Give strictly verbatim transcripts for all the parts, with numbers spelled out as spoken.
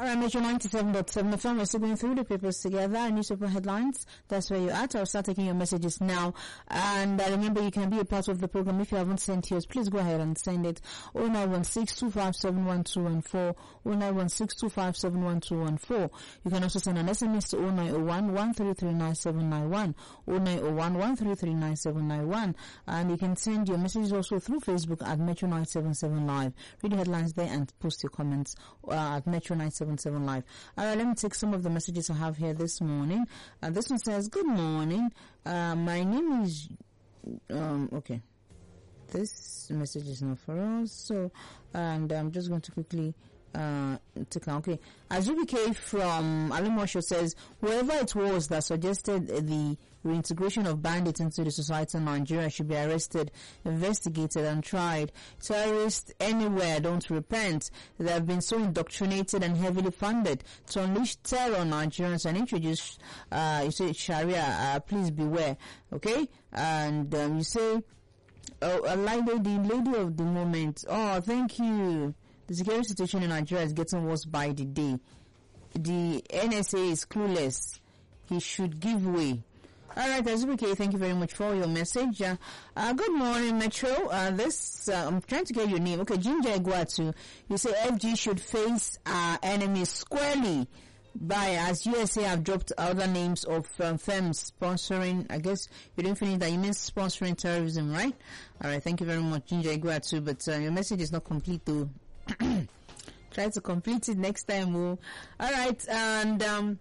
Alright, Metro ninety-seven point seven F M. We're still going through the papers together. Newspaper headlines. That's where you're at. I'll start taking your messages now. And uh, remember, you can be a part of the program. If you haven't sent yours, please go ahead and send it. oh nine one six, two five seven, one two one four. oh nine one six, two five seven, one two one four. You can also send an S M S to oh nine oh one, one three three nine seven nine one. oh nine oh one, one three three nine seven nine one. And you can send your messages also through Facebook at Metro nine seven seven Live. Read the headlines there and post your comments uh, at Metro nine seven seven Live. Alright, let me take some of the messages I have here this morning. Uh, this one says, good morning. Uh, my name is, um, okay. This message is not for us. So, and I'm just going to quickly uh take on. Okay. Azubike from Alimosho says, whoever it was that suggested the reintegration of bandits into the society in Nigeria should be arrested, investigated and tried. Terrorists anywhere don't repent. They have been so indoctrinated and heavily funded to unleash terror on Nigerians and introduce uh you say Sharia, uh, please beware. Okay? And um, you say, oh, a lady, the lady of the moment. Oh, thank you. The security situation in Nigeria is getting worse by the day. The N S A is clueless. He should give way. Alright, Azubike, thank you very much for your message. Uh, uh, good morning, Metro. Uh, this, uh, I'm trying to get your name. Okay, Ginger Iguatu. You say F G should face our enemies squarely by, as U S A have dropped other names of um, firms sponsoring, I guess you didn't finish that, you mean sponsoring terrorism, right? Alright, thank you very much, Ginger Iguatu, but uh, your message is not complete though. Try to complete it next time. Oh. All right, and um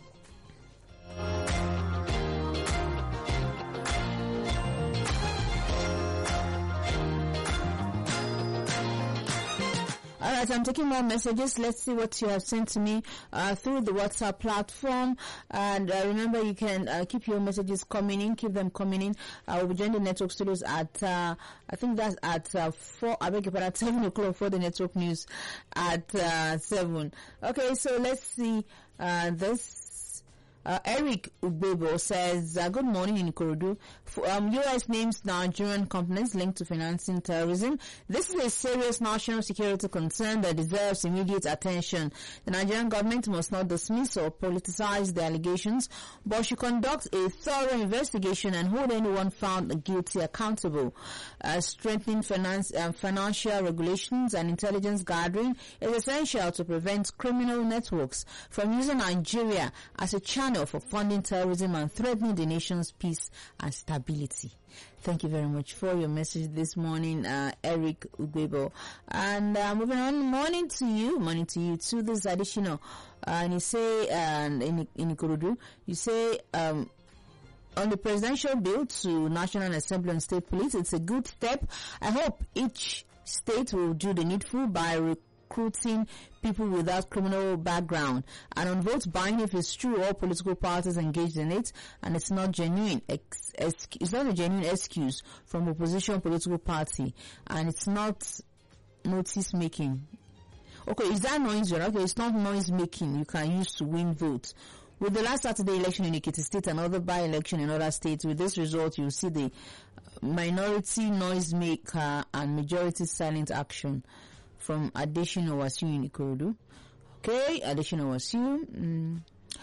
all right, I'm taking more messages. Let's see what you have sent to me uh, through the WhatsApp platform. And uh, remember, you can uh, keep your messages coming in. Keep them coming in. I will be joining the network studios at, uh, I think that's at uh, four, I beg your pardon, at seven o'clock for the network news at uh, seven. Okay, so let's see uh, this. Uh, Eric Ubebo says, uh, good morning in Ikorodu. Um, U S names Nigerian companies linked to financing terrorism. This is a serious national security concern that deserves immediate attention. The Nigerian government must not dismiss or politicize the allegations, but should conduct a thorough investigation and hold anyone found guilty accountable. Uh, strengthening finance, uh, financial regulations and intelligence gathering is essential to prevent criminal networks from using Nigeria as a channel for funding terrorism and threatening the nation's peace and stability. Thank you very much for your message this morning, uh, Eric Ugwebo. And uh, moving on, morning to you, morning to you too. This is additional. Uh, and you say, uh, in, in Ikorodu, you say, um, on the presidential bill to National Assembly and State Police, it's a good step. I hope each state will do the needful by recruiting people without criminal background. And on vote buying, if it's true, all political parties engaged in it, and it's not genuine, ex- ex- it's not a genuine excuse from opposition political party, and it's not notice making. Okay, is that noise? Okay, it's not noise making you can use to win votes. With the last Saturday election in Ekiti State and other by-election in other states, with this result, you'll see the minority noise maker and majority silent action. From Adesina Wasiu in Ikorodu. Okay, Adesina Wasiu. Mm.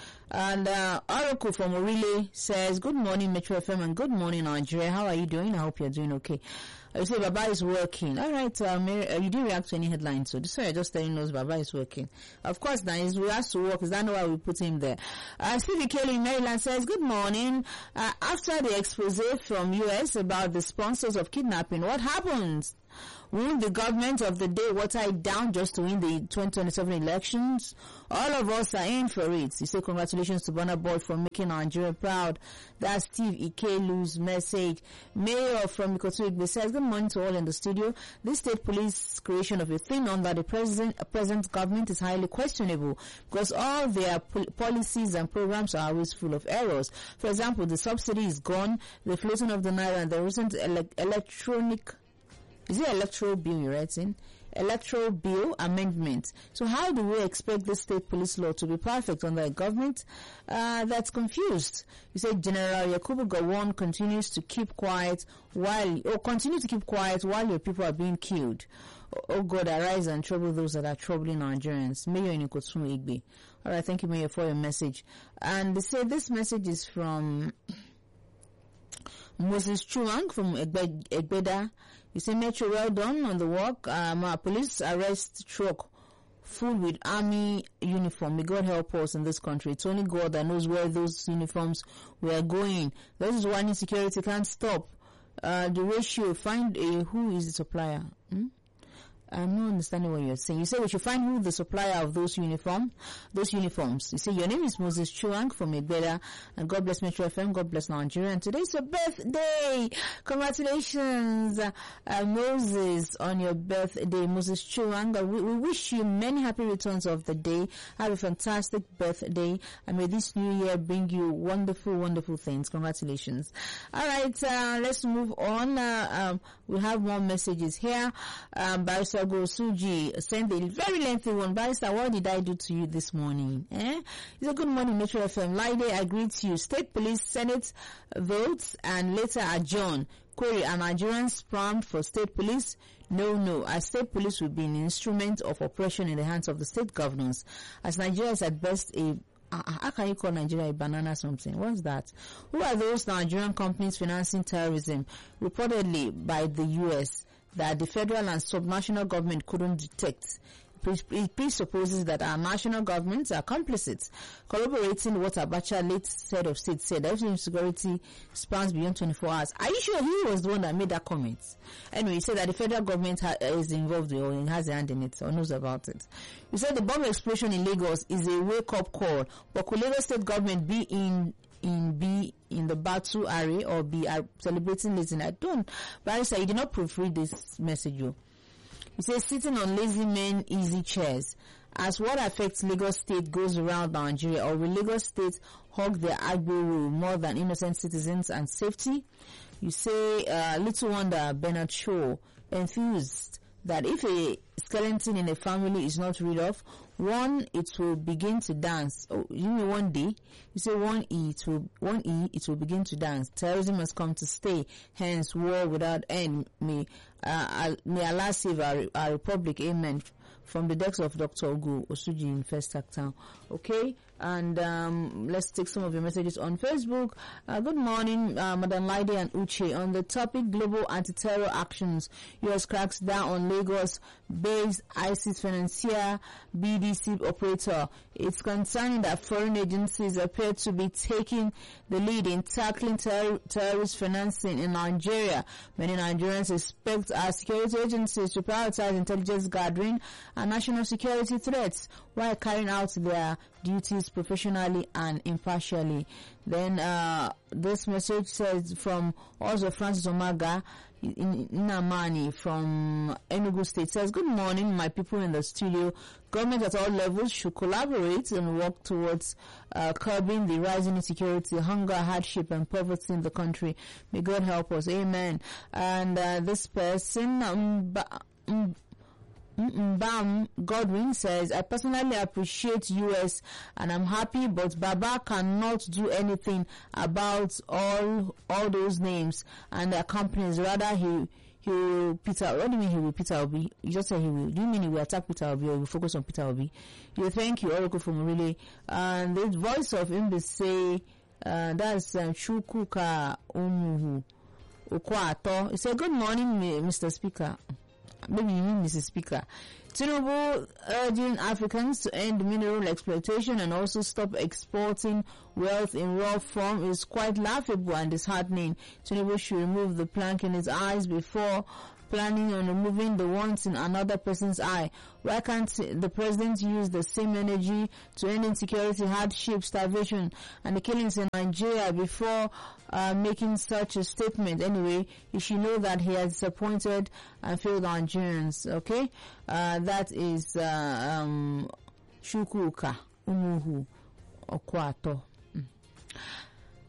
And uh, Oracle from Orile says, good morning, Metro F M, and good morning, Nigeria. How are you doing? I hope you're doing okay. I say Baba is working. All right, uh, Mary, uh, you didn't react to any headlines, so this way I just telling us Baba is working. Of course, now he has to work. Is that not why we put him there? Uh, Stevie Kelly in Maryland says, good morning. Uh, after the expose from U S about the sponsors of kidnapping, what happens? Will the government of the day water it down just to win the twenty twenty-seven elections? All of us are in for it. You say congratulations to Burna Boy for making Nigeria proud. That's Steve Ikelu's message. Mayor from Ikotu Igbe says, good morning to all in the studio. This state police creation of a thing under the present, present government is highly questionable because all their pol- policies and programs are always full of errors. For example, the subsidy is gone, the floating of the naira, and the recent ele- electronic Is it electoral bill you're writing? electoral bill amendment. So how do we expect the state police law to be perfect under a government uh, that's confused? You say General Yakubu Gowon continues to keep quiet while, or continue to keep quiet while your people are being killed. Oh God, arise and trouble those that are troubling Nigerians. Mayor Inikotumu Igbe. All right, thank you, Mayor, for your message. And they say this message is from Moses Chuang from Egbe- Egbeda. You say, Metro, well done on the work. Um, our police arrest truck full with army uniform. May God help us in this country. It's only God that knows where those uniforms were going. This is why insecurity can't stop. Uh, the ratio, find a, who is the supplier? Hmm? I'm not understanding what you're saying. You say we should find who the supplier of those uniform, those uniforms. You say your name is Moses Chuang from Egbeda, and God bless Metro F M, God bless Nigeria. And today's your birthday. Congratulations, uh, uh, Moses, on your birthday, Moses Chuang. Uh, we, we wish you many happy returns of the day. Have a fantastic birthday, and may this new year bring you wonderful, wonderful things. Congratulations. All right, uh, let's move on. Uh, um, we have more messages here. Um, Barrister Suji sent a very lengthy one. Barrister, what did I do to you this morning? Eh? It's a good morning, Metro F M. Lide, I greet you. State Police Senate votes and later adjourn. Query, are Nigerians primed for state police? No, no. As state police will be an instrument of oppression in the hands of the state governors. As Nigeria is at best a Uh, how can you call Nigeria a banana something? What's that? Who are those Nigerian companies financing terrorism? Reportedly by the U S that the federal and subnational government couldn't detect. It presupposes that our national governments are complicit, corroborating what Abacha, late head of state, said. Everything security spans beyond twenty-four hours. Are you sure he was the one that made that comment? Anyway, he said that the federal government ha- is involved or has a hand in it or knows about it. He said the bomb explosion in Lagos is a wake-up call, but could Lagos state government be in in be in the battle area or be uh, celebrating this? I don't. But I say you did not proofread this message. You. He says, sitting on lazy men, easy chairs. As what affects Lagos State goes around Nigeria, or will Lagos State hog their Agbo rule more than innocent citizens and safety? You say, uh, little wonder Bernard Shaw enthused that if a skeleton in a family is not rid of, one, it will begin to dance. Oh, you mean one day? You say one E, it will, one E, it will begin to dance. Terrorism has come to stay. Hence, war without end. May, uh, may Allah save our, our republic. Amen. From the decks of Doctor Ogu Osuji in First Town. Okay, and um, let's take some of your messages on Facebook. Uh, good morning, uh, Madam Lide and Uche. On the topic global anti-terror actions, U S cracks down on Lagos-based ISIS financier B D C operator. It's concerning that foreign agencies appear to be taking the lead in tackling ter- terrorist financing in Nigeria. Many Nigerians expect our security agencies to prioritize intelligence gathering and national security threats while carrying out their duties professionally and impartially. Then uh, this message says from also Francis Omaga in Namani from Enugu State, says, good morning, my people in the studio. Government at all levels should collaborate and work towards uh, curbing the rising insecurity, hunger, hardship, and poverty in the country. May God help us. Amen. And uh, this person, um, ba- um, Bam Godwin says, I personally appreciate U S and I'm happy, but Baba cannot do anything about all all those names and their companies. Rather, he he will Peter. What do you mean he will Peter Obi? You just say he will. Do you mean he will attack Peter Obi or he will focus on Peter Obi? You thank you, Oracle from Relay. And the voice of him say, uh, that's um, Chukuka Umuhu Ukwato. He said, good morning, Mister Speaker. Maybe you mean Missus Speaker. Tinubu urging Africans to end mineral exploitation and also stop exporting wealth in raw form is quite laughable and disheartening. Tinubu should remove the plank in his eyes before planning on removing the ones in another person's eye. Why can't the president use the same energy to end insecurity, hardship, starvation, and the killings in Nigeria before uh, making such a statement? Anyway, he should know that he has disappointed and failed Nigerians. Okay, uh, that is uh, um, Chukwuka Umuhu Okwato.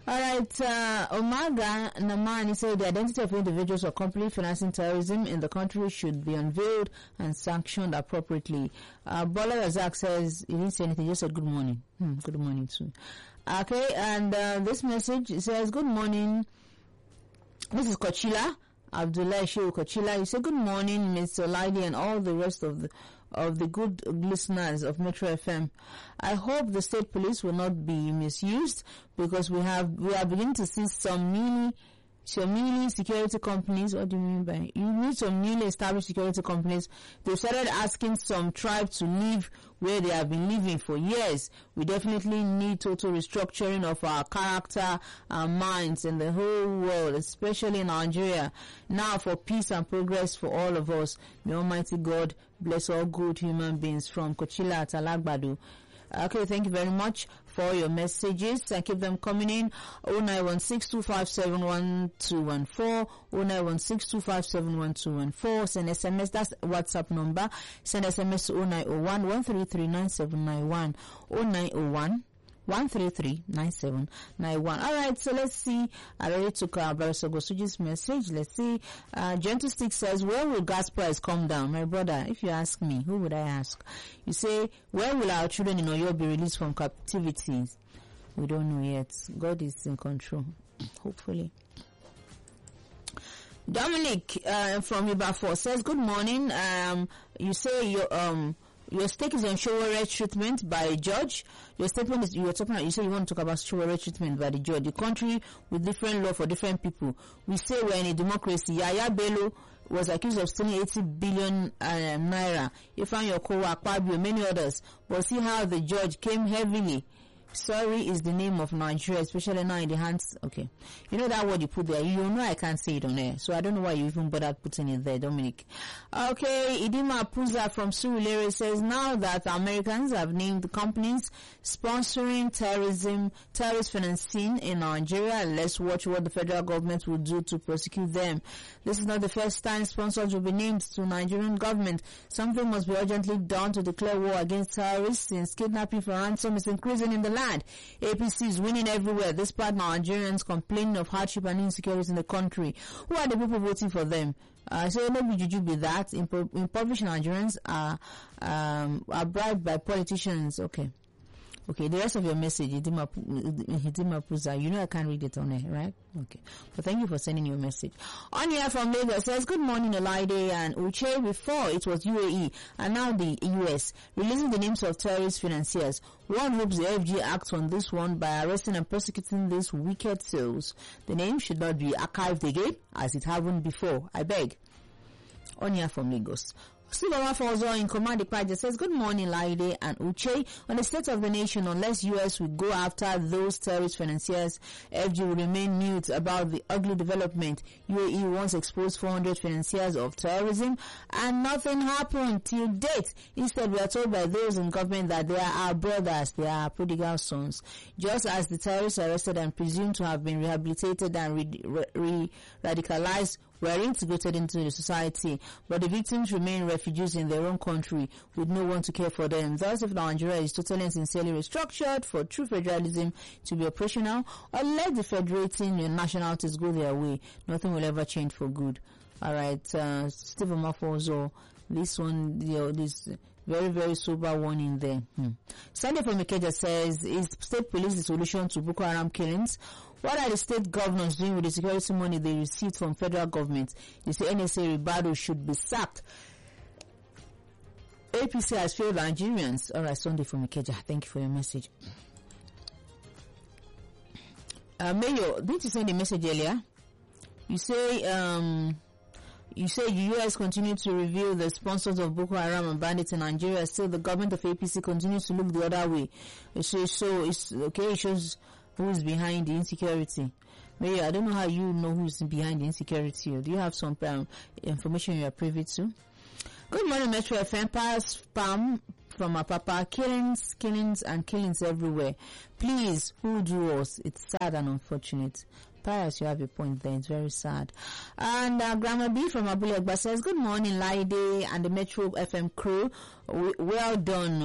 All right, uh, Omaga Namani said the identity of individuals or company financing terrorism in the country should be unveiled and sanctioned appropriately. Uh, Bola Razak says he didn't say anything, just said good morning. Hmm, good morning too. Okay, and uh, this message says good morning. This is Kochila, Abdullah Shehu Kochila. You say good morning, Mister Lady, and all the rest of the of the good listeners of Metro F M. I hope the state police will not be misused, because we have we are beginning to see some mini some mini security companies. What do you mean by you need some newly established security companies? They started asking some tribes to leave where they have been living for years. We definitely need total restructuring of our character and minds in the whole world, especially in Nigeria. Now for peace and progress for all of us. May Almighty God bless all good human beings. From Kochila at Alagbadu. Okay, thank you very much for your messages, and keep them coming in. oh nine one six, two five seven, one two one four, oh nine one six, two five seven, one two one four. Send S M S, that's WhatsApp number. Send S M S to oh nine oh one, one three three, nine seven nine one, oh nine oh one, one three three, nine seven nine one. All right, so let's see. I already took uh, Barrister Gosuji's message. Let's see. Uh, Gentle Stick says, when will gas price come down? My brother, if you ask me, who would I ask? You say, when will our children in Oyo be released from captivity? We don't know yet. God is in control. Hopefully. Dominic uh, from Ibafor says, good morning. Um, you say your um. Your stake is on Showore treatment by a judge. Your statement is, you were talking about, you say you want to talk about Showore treatment by the judge. The country with different law for different people. We say we're in a democracy. Yaya Bello was accused of stealing eighty billion uh, naira. Ifan Yokowa, Akpabio, many others. But see how the judge came heavily. Sorry is the name of Nigeria, especially now in the hands. Okay. You know that word you put there? You know I can't say it on air. So I don't know why you even bothered putting it there, Dominic. Okay. Idima Puza from Surulere says, now that Americans have named companies sponsoring terrorism, terrorist financing in Nigeria, let's watch what the federal government will do to prosecute them. This is not the first time sponsors will be named to Nigerian government. Something must be urgently done to declare war against terrorists, since kidnapping for ransom is increasing in the land. A P C is winning everywhere, despite Nigerians complaining of hardship and insecurity in the country. Who are the people voting for them? Uh, so maybe Juju be that. Impo- impoverished Nigerians are um, are bribed by politicians. Okay. Okay, the rest of your message, Hidima Puza, you know I can't read it on air, right? Okay. But thank you for sending your message. On here from Lagos says, good morning, Olaide and Uche. Before it was U A E and now the U S releasing the names of terrorist financiers. One hopes the F G acts on this one by arresting and prosecuting these wicked souls. The name should not be archived again as it happened before. I beg. On here from Lagos. Silva Fozo in Command Department says, good morning, Laide and Uche. On the state of the nation, unless U S will go after those terrorist financiers, F G will remain mute about the ugly development. U A E once exposed four hundred financiers of terrorism and nothing happened till date. Instead, we are told by those in government that they are our brothers, they are our prodigal sons. Just as the terrorists arrested and presumed to have been rehabilitated and re- re- radicalized were integrated into the society, but the victims remain refugees in their own country with no one to care for them. Thus, if Nigeria is totally and sincerely restructured for true federalism to be operational, or let the federating nationalities go their way, nothing will ever change for good. All right, uh, Stephen Mafozo, this one, you know, this very, very sober warning there. Hmm. Sunday from Ikeja says, is state police the solution to Boko Haram killings? What are the state governors doing with the security money they received from federal government? You say N S A Ribado should be sacked. A P C has failed Nigerians. All right, Sunday from Ikeja. Thank you for your message. Uh, Mayo, didn't you send a message earlier? You say, um, you say the U S continues to reveal the sponsors of Boko Haram and bandits in Nigeria. Still, the government of A P C continues to look the other way. So, so it's okay. It shows who is behind the insecurity. Maybe I don't know how you know who's behind the insecurity. Or do you have some um, information you are privy to? Good morning, Metro F M. Spam from our papa. Killings, killings, and killings everywhere. Please, who do us? It's sad and unfortunate. Pius, you have a point there. It's very sad. And uh, Grandma B from Abule Egba says, good morning, Laide and the Metro F M crew. W- well done.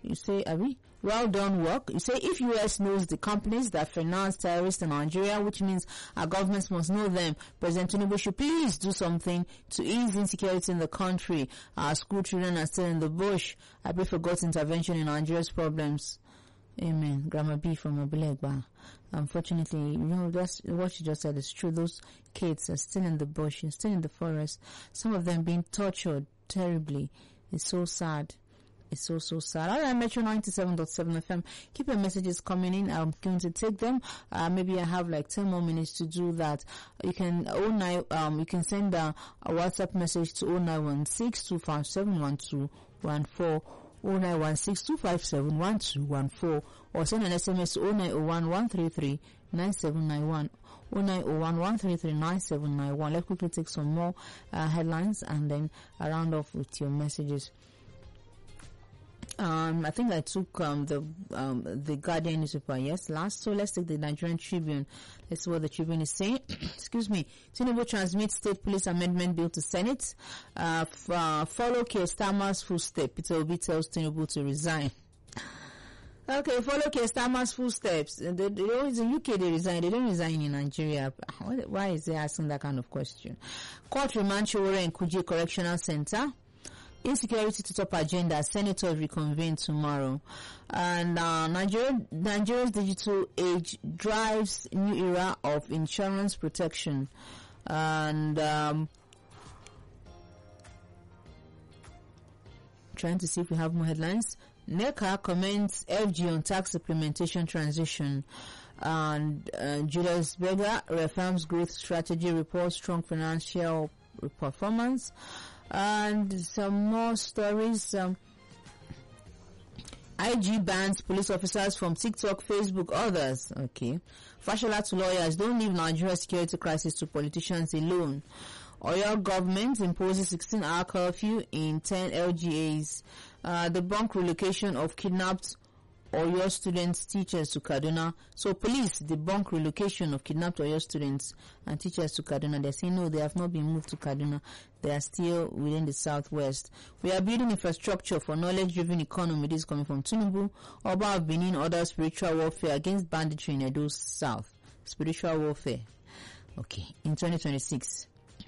You say, Abi, well done work. You say, if U S knows the companies that finance terrorists in Nigeria, which means our governments must know them, President Tinubu should please do something to ease insecurity in the country. Our school children are still in the bush. I pray for God's intervention in Nigeria's problems. Amen. Grandma B from Obilegba. Unfortunately, you know, that's what she just said is true. Those kids are still in the bush, still in the forest. Some of them being tortured terribly. It's so sad. It's so, so sad. All right, Metro ninety-seven point seven F M. Keep your messages coming in. I'm going to take them. Uh, maybe I have like ten more minutes to do that. You can, oh nine, um, you can send a, a WhatsApp message to oh nine one six, two five seven, one two one four. oh nine one six, two five seven, one two one four, or send an S M S to oh nine oh one, one three three, nine seven nine one, oh nine oh one, one three three, nine seven nine one. Let's quickly take some more uh, headlines and then I round off with your messages. Um, I think I took um, the um, the Guardian newspaper, yes, last. So let's take the Nigerian Tribune. Let's see what the Tribune is saying. Excuse me. Tinubu transmits state police amendment bill to Senate. Uh, f- uh, follow Keir Starmer's footstep. Peter Obi tells Tinubu to resign. Okay, follow Keir Starmer's footsteps. They, they, they always in U K they resign. They don't resign in Nigeria. Why is they asking that kind of question? Court remand Showore in Kuje Correctional Center. Insecurity to top agenda. Senators reconvene tomorrow. And uh, Nigeria, Nigeria's digital age drives new era of insurance protection. And um, trying to see if we have more headlines. NECA comments F G on tax implementation transition. And uh, Julius Berger reaffirms growth strategy, reports strong financial performance. And some more stories. Um, I G bans police officers from TikTok, Facebook, others. Okay. Fashola to lawyers. Don't leave Nigeria's security crisis to politicians alone. Oyo government imposes sixteen hour curfew in ten L G As. Uh, the bank relocation of kidnapped Oyo students, teachers to Kaduna. So police debunk relocation of kidnapped Oyo students and teachers to Kaduna. They're saying no, they have not been moved to Kaduna. They are still within the southwest. We are building infrastructure for knowledge-driven economy. This is coming from Tinubu. Oba of Benin orders spiritual warfare against banditry in Edo South. Spiritual warfare. Okay, in twenty twenty-six.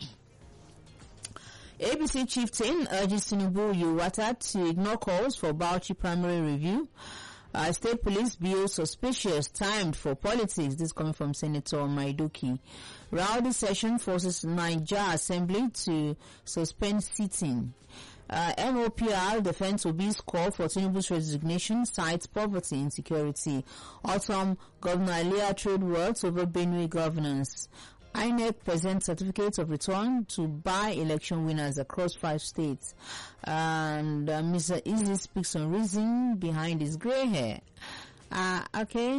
A B C chieftain urges Tinubu Yuwata to ignore calls for Bauchi primary review. Uh, state police bill suspicious, timed for politics. This is coming from Senator Maidoki. Rowdy session forces Niger Assembly to suspend sitting. Uh, M O P R defends Obi's call for Tinubu's resignation, cites poverty and insecurity. Autumn, Governor Alia trade words over Benue governance. I N E C presents certificates of return to by-election winners across five states. And uh, Mister Easy speaks on reason behind his grey hair. Uh, okay.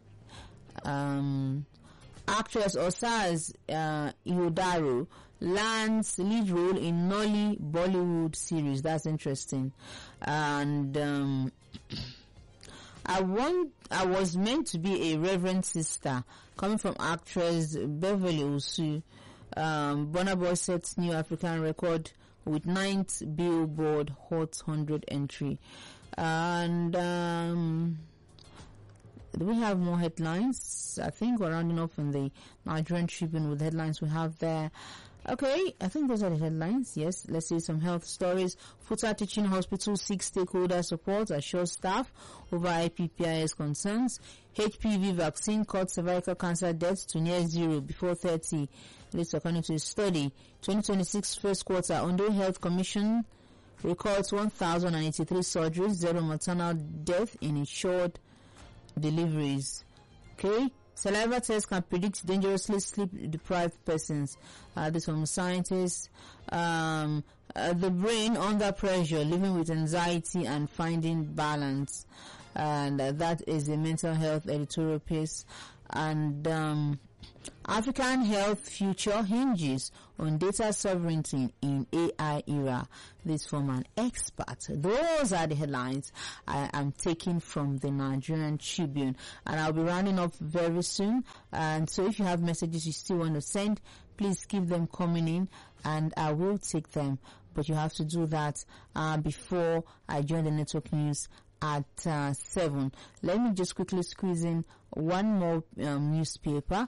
Um, actress Osaz uh, Ihodaru lands lead role in Nolly Bollywood series. That's interesting. And um, I want. I was meant to be a reverend sister. Coming from actress Beverly Usu. Um, Burna Boy sets new African record with ninth Billboard Hot one hundred entry. And um, do we have more headlines? I think we're rounding off in the Nigerian Tribune with headlines we have there. Okay, I think those are the headlines. Yes, let's see some health stories. Futa Teaching Hospital seeks stakeholder support, assures staff over I P P I S concerns. H P V vaccine cuts cervical cancer deaths to near zero before thirty. This according to a study. twenty twenty-six first quarter, Ondo Health Commission records one thousand eighty-three surgeries, zero maternal death in insured deliveries. Okay. Saliva tests can predict dangerously sleep-deprived persons. Uh, this from scientists. Um, uh, the brain under pressure, living with anxiety and finding balance. And uh, that is a mental health editorial piece. And um, African health future hinges on data sovereignty in A I era. This from an expert. Those are the headlines I am taking from the Nigerian Tribune, and I'll be rounding up very soon. And so if you have messages you still want to send, please keep them coming in and I will take them. But you have to do that uh, before I join the network news at uh, seven. Let me just quickly squeeze in one more um, newspaper.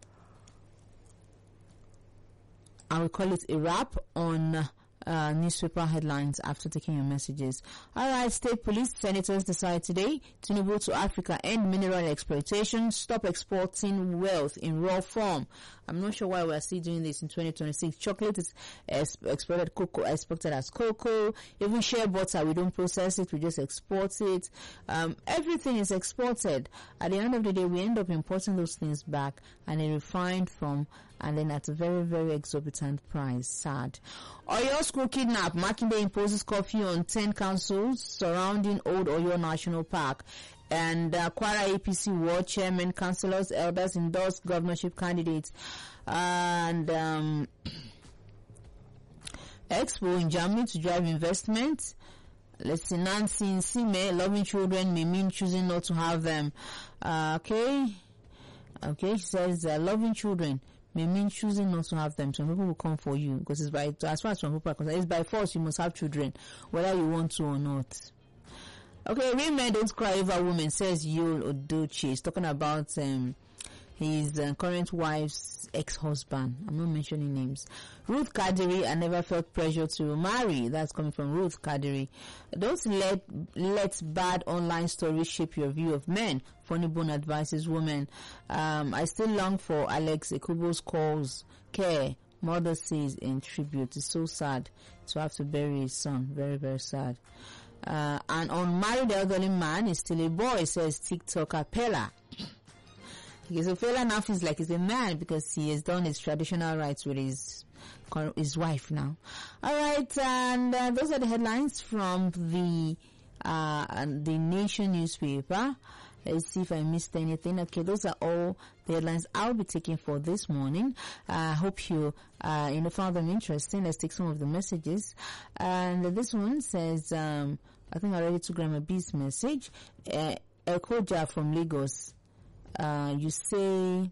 I will call it a wrap on uh, newspaper headlines after taking your messages. All right, state police senators decide today. Tinubu to Africa, end mineral exploitation, stop exporting wealth in raw form. I'm not sure why we are still doing this in twenty twenty-six. Chocolate is exported, cocoa exported as cocoa. Even shea butter, we don't process it, we just export it. Um, everything is exported. At the end of the day, we end up importing those things back and in refined form, and then at a very, very exorbitant price. Sad. Oyo school kidnap. Makinde imposes curfew on ten councils surrounding Old Oyo National Park. And uh, Kwara A P C ward chairman, councillors, elders endorse governorship candidates. And um, Expo in Germany to drive investment. Let's see, Nancy Nsime, loving children may mean choosing not to have them. Uh, okay. Okay, she says uh, loving children may mean choosing not to have them. Some people will come for you because it's by, as far as some people are concerned, it's by force you must have children, whether you want to or not. Okay, real men don't cry over women, says Yul Odochie. He's talking about um, his uh, current wife's ex-husband. I'm not mentioning names. Ruth Kadiri, I never felt pressure to marry. That's coming from Ruth Kadiri. Don't let let bad online stories shape your view of men. Funny Bone advises women. Um, I still long for Alex Ekubo's calls. Care. Mother says in tribute. It's so sad to have to bury his son. Very, very sad. Uh, an unmarried elderly man is still a boy, says TikToker Pella. Okay, so Fela now feels like he's a man because he has done his traditional rites with his his wife now. All right, and uh, those are the headlines from the uh, the Nation newspaper. Let's see if I missed anything. Okay, those are all the headlines I'll be taking for this morning. I uh, hope you uh, you know found them interesting. Let's take some of the messages. And this one says, um, I think I already took Grandma B's message. Uh, Ekoja from Lagos. Uh, you say,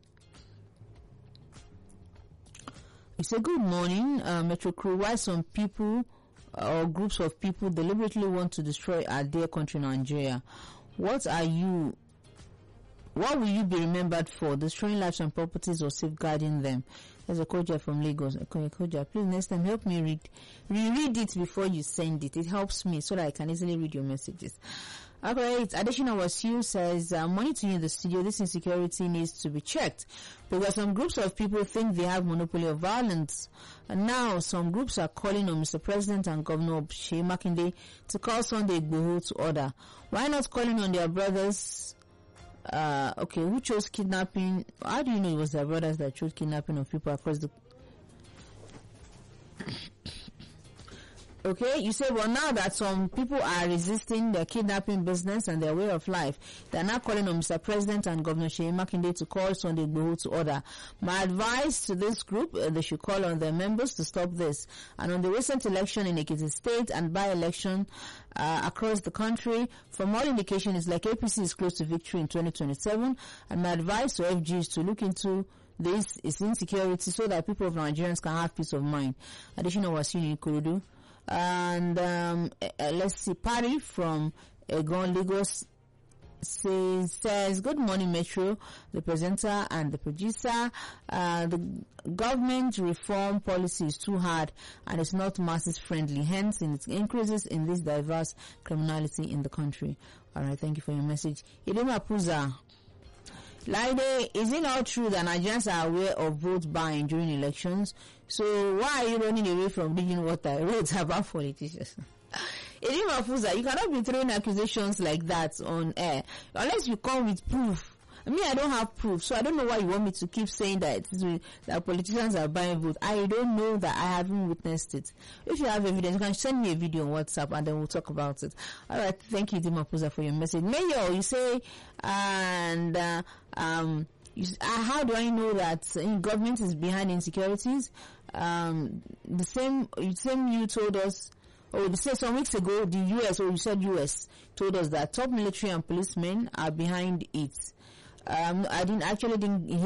you say, good morning, uh, Metro Crew. Why some people or groups of people deliberately want to destroy our dear country, Nigeria? What are you, what will you be remembered for? Destroying lives and properties or safeguarding them? There's a Koja from Lagos. Okay, Koja, please next time help me read, reread it before you send it. It helps me so that I can easily read your messages. Alright, Additional Wasiu says, uh, money to you in the studio, this insecurity needs to be checked because some groups of people think they have monopoly of violence. And now some groups are calling on Mister President and Governor Sheyi Makinde to call Sunday Igboho to order. Why not calling on their brothers? Uh, okay, who chose kidnapping? How do you know it was their brothers that chose kidnapping of people across the... Okay, you say, well, now that some people are resisting their kidnapping business and their way of life, they're now calling on Mister President and Governor Sheyi Makinde to call Sunday Igboho to order. My advice to this group, uh, they should call on their members to stop this. And on the recent election in Ekiti State and by-election uh, across the country, from all indication, it's like A P C is close to victory in twenty twenty-seven. And my advice to F G is to look into this is insecurity so that people of Nigerians can have peace of mind. Additional Wasini Kurudu. And um, uh, let's see, Patty from Egon, Lagos says, says, good morning, Metro, the presenter and the producer. Uh, the government reform policy is too hard and it's not masses friendly, hence in its increases in this diverse criminality in the country. All right, thank you for your message. Idema Puza. Laide, is it not true that Nigerians are aware of vote buying during elections? So why are you running away from reading what I wrote about politicians? Idima Fuza, you cannot be throwing accusations like that on air unless you come with proof. I mean, I don't have proof, so I don't know why you want me to keep saying that that politicians are buying votes. I don't know that. I haven't witnessed it. If you have evidence, you can send me a video on WhatsApp and then we'll talk about it. All right, thank you, Dima Puza, for your message. Mayor, you say, and uh, um, you, uh, how do I know that uh, government is behind insecurities? Um, the same, the same you told us. Oh, they said some weeks ago, the U S, or you said U S, told us that top military and policemen are behind it. Um, I didn't actually didn't hear